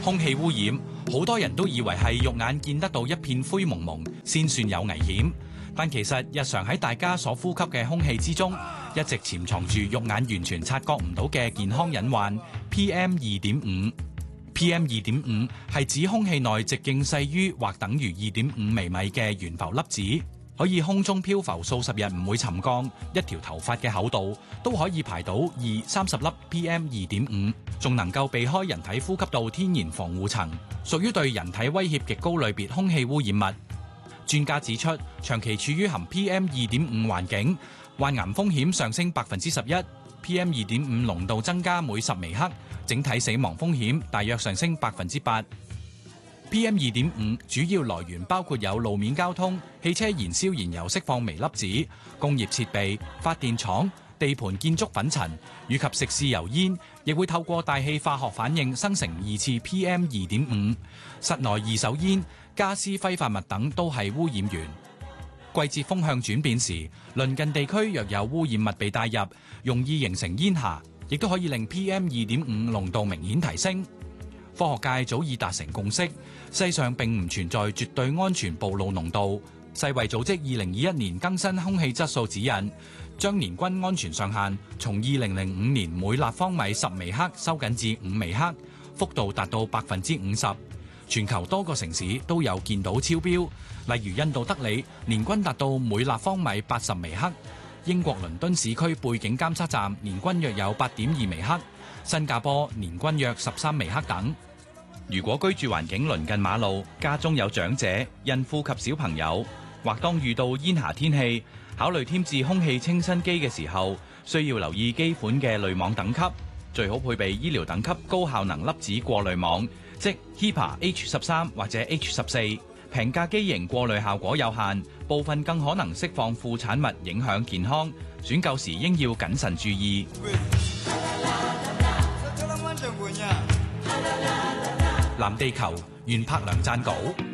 空氣污染，好多人都以為係肉眼見得到一片灰蒙蒙先算有危險，但其實日常喺大家所呼吸嘅空氣之中，一直潛藏住肉眼完全察覺唔到嘅健康隱患 PM2.5。PM 2.5係指空氣內直徑細於或等於2.5微米嘅懸浮粒子，可以空中漂浮數十日唔會沉降，一條頭髮嘅厚度都可以排到20-30粒 PM 2.5，仲能夠避開人體呼吸道天然防護層，屬於對人體威脅極高類別空氣污染物。專家指出，長期處於含 PM 2.5環境，患癌風險上升11%，PM 2.5濃度增加每10微克，整體死亡風險大約上升8%。PM 2.5主要來源包括有路面交通、汽車燃燒燃油釋放微粒子、工業設備、發電廠、地盤建築粉塵以及食肆油煙，亦會透過大氣化學反應生成2次 PM 2.5。室內二手煙、家私揮發物等都係污染源。季節風向轉變時，鄰近地區若有污染物被帶入，容易形成煙霞，亦都可以令 PM 2.5濃度明顯提升。科學界早已達成共識，世上並唔存在絕對安全暴露濃度。世衛組織2021年更新空氣質素指引，將年均安全上限從2005年每立方米10微克收緊至5微克，幅度達到50%。全球多個城市都有見到超標，例如印度德里年均達到每立方米80微克，英國倫敦市區背景監測站年均約有8.2微克，新加坡年均約13微克等。如果居住環境鄰近馬路，家中有長者、孕婦及小朋友，或當遇到煙霞天氣，考慮添置空氣清新機嘅時候，需要留意機款嘅濾網等級，最好配備醫療等級高效能粒子過濾網，即 HEPA H13 或者 H14。平價機型過濾效果有限，部分更可能釋放副產物影響健康，選購時應要謹慎注意。藍地球，袁柏良撰稿。